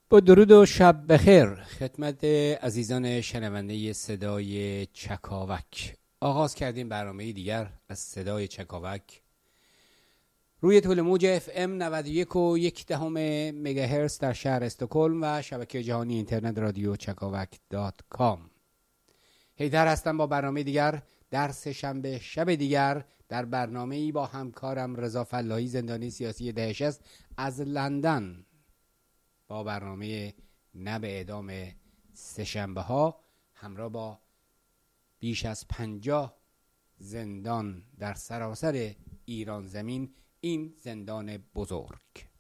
با درود و شب بخیر خدمت عزیزان شنونده صدای چکاوک. آغاز کردیم برنامه دیگر از صدای چکاوک روی طول موج FM 91.1 مگاهرتز در شهر استکهلم و شبکه جهانی اینترنت رادیو چکاوک.com. حیدر هستم با برنامه دیگر در سه‌شنبه شب دیگر در برنامه‌ای با همکارم رضا فلاحی زندانی سیاسی دهشت از لندن با برنامه نه به اعدام سه‌شنبه ها همراه با بیش از 50 زندان در سراسر ایران زمین، این زندان بزرگ.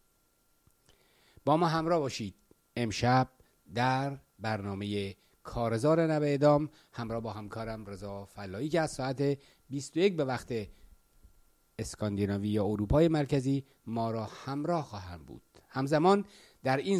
با ما همراه باشید. امشب در برنامه کارزار نه به اعدام همراه با همکارم رضا فلاحی که از ساعت 21 به وقت اسکاندیناوی یا اروپای مرکزی ما را همراه خواهند بود. همزمان در این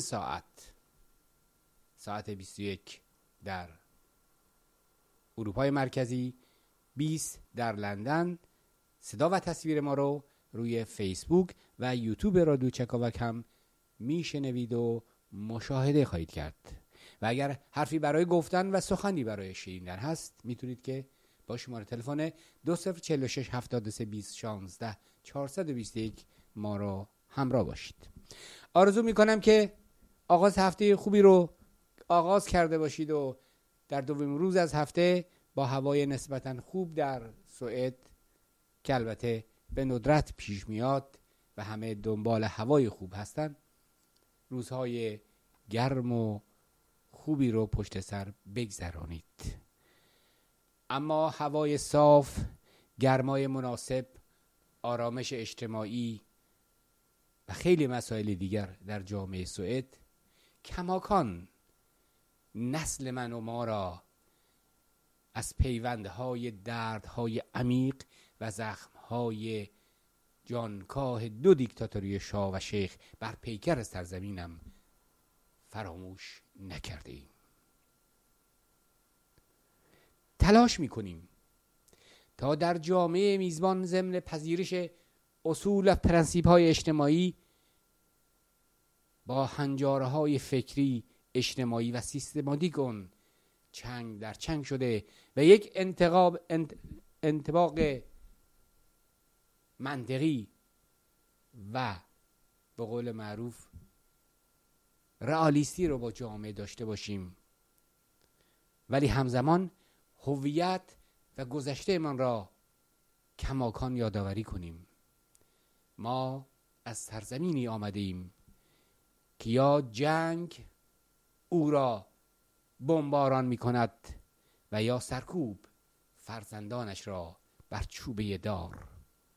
ساعت 21 در اروپای مرکزی، 20 در لندن، صدا و تصویر ما رو روی فیسبوک و یوتیوب رادیو چکاوک هم میشنوید و مشاهده خواهید کرد. و اگر حرفی برای گفتن و سخنی برای شنیدن هست میتونید که با شماره تلفن 2046 73 20 16 421 ما رو همراه باشید. آرزو میکنم که آغاز هفته خوبی رو آغاز کرده باشید و در دومین روز از هفته با هوای نسبتاً خوب در سوئد که البته به ندرت پیش میاد و همه دنبال هوای خوب هستن، روزهای گرم و خوبی رو پشت سر بگذرانید. اما هوای صاف، گرمای مناسب، آرامش اجتماعی و خیلی مسائل دیگر در جامعه سوئد کماکان نسل من و ما را از پیوندهای دردهای عمیق و زخمهای جانکاه دو دیکتاتوری شاه و شیخ بر پیکر سرزمینم فراموش نکرده ایم. تلاش میکنیم تا در جامعه میزبان ضمن پذیرش اصول و پرنسیپ‌های اجتماعی با هنجارهای فکری، اجتماعی و سیستماتیک اون چنگ در چنگ شده و یک انطباق منطقی و به قول معروف رئالیستی رو با جامعه داشته باشیم، ولی همزمان هویت و گذشته من را کماکان یادآوری کنیم. ما از سرزمینی آمده ایم که یا جنگ او را بمباران می کند و یا سرکوب فرزندانش را بر چوبه دار.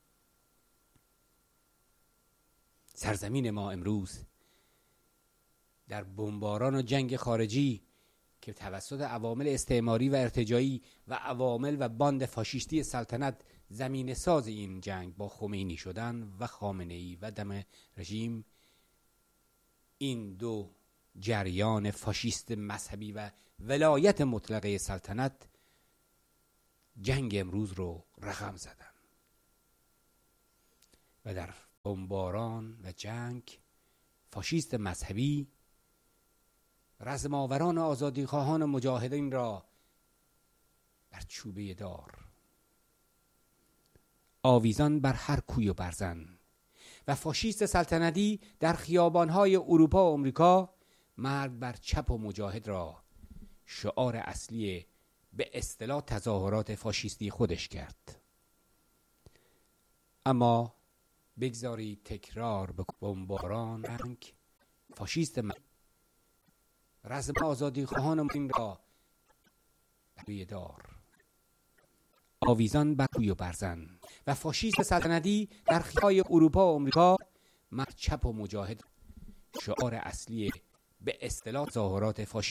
سرزمین ما امروز در بمباران و جنگ خارجی که توسط عوامل استعماری و ارتجاعی و عوامل و باند فاشیستی سلطنت زمین ساز این جنگ با خمینی شدن و خامنه‌ای و دم رژیم، این دو جریان فاشیست مذهبی و ولایت مطلقه سلطنت جنگ امروز رو رقم زدن و در بمباران و جنگ فاشیست مذهبی رزماوران و آزادیخواهان و مجاهدین را بر چوبه دار آویزان بر هر کوی و برزن و فاشیست سلطنتی در خیابانهای اروپا و امریکا مرگ بر چپ و مجاهد را شعار اصلی به اصطلاح تظاهرات فاشیستی خودش کرد. اما بگذارید تکرار به بمباران جنگ فاشیست رزم آزادی خواهان این را روی دار آویزان بر کوی و برزن و فاشیست سلطنتی در خیابانهای اروپا و امریکا مرد چپ و مجاهد شعار اصلی به اصطلاح تظاهرات فاشیستی